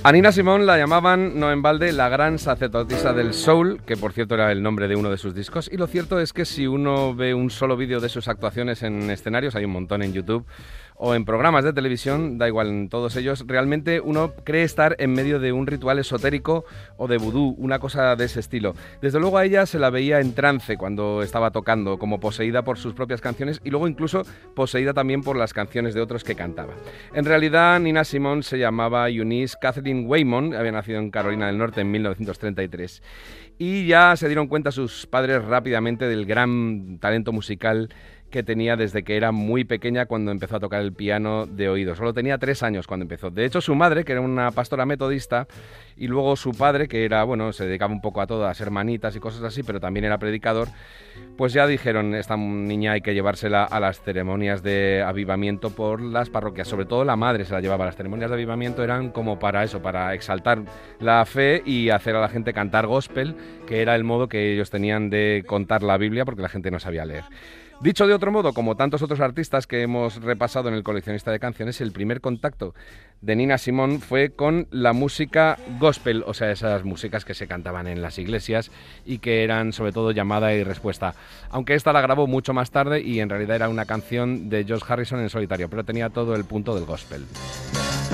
A Nina Simone la llamaban, no en balde, la gran sacerdotisa del soul, que por cierto era el nombre de uno de sus discos, y lo cierto es que si uno ve un solo vídeo de sus actuaciones en escenarios, hay un montón en YouTube, o en programas de televisión, da igual en todos ellos, realmente uno cree estar en medio de un ritual esotérico o de vudú, una cosa de ese estilo. Desde luego a ella se la veía en trance cuando estaba tocando, como poseída por sus propias canciones y luego incluso poseída también por las canciones de otros que cantaba. En realidad Nina Simone se llamaba Eunice Kathleen Waymon, había nacido en Carolina del Norte en 1933 y ya se dieron cuenta sus padres rápidamente del gran talento musical que tenía desde que era muy pequeña cuando empezó a tocar el piano de oído. Solo tenía 3 años cuando empezó. De hecho, su madre, que era una pastora metodista, y luego su padre, que era, bueno, se dedicaba un poco a todo, a ser manitas y cosas así, pero también era predicador, pues ya dijeron, esta niña hay que llevársela a las ceremonias de avivamiento por las parroquias. Sobre todo la madre se la llevaba. Las ceremonias de avivamiento eran como para eso, para exaltar la fe y hacer a la gente cantar gospel, que era el modo que ellos tenían de contar la Biblia, porque la gente no sabía leer. Dicho de otro modo, como tantos otros artistas que hemos repasado en el coleccionista de canciones, el primer contacto de Nina Simone fue con la música gospel, o sea, esas músicas que se cantaban en las iglesias y que eran sobre todo llamada y respuesta. Aunque esta la grabó mucho más tarde y en realidad era una canción de George Harrison en solitario, pero tenía todo el punto del gospel.